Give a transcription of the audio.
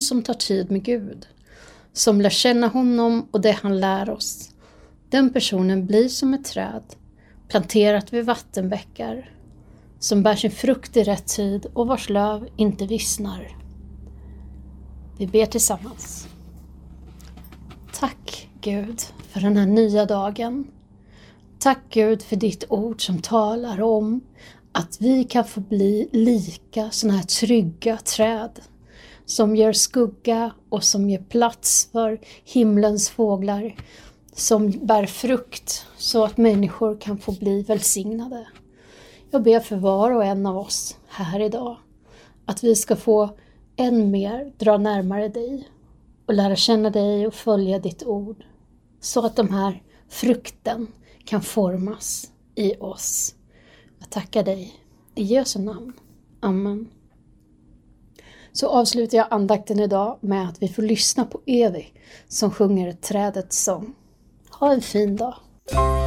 som tar tid med Gud, som lär känna honom och det han lär oss, den personen blir som ett träd, planterat vid vattenbäckar, som bär sin frukt i rätt tid och vars löv inte vissnar. Vi ber tillsammans. Tack Gud för den här nya dagen. Tack Gud för ditt ord som talar om att vi kan få bli lika såna här trygga träd som ger skugga och som ger plats för himlens fåglar, som bär frukt så att människor kan få bli välsignade. Jag ber för var och en av oss här idag att vi ska få än mer dra närmare dig och lära känna dig och följa ditt ord, så att de här frukten kan formas i oss. Jag tackar dig i Jesu namn. Amen. Så avslutar jag andakten idag med att vi får lyssna på Evi som sjunger trädets sång. Ha en fin dag.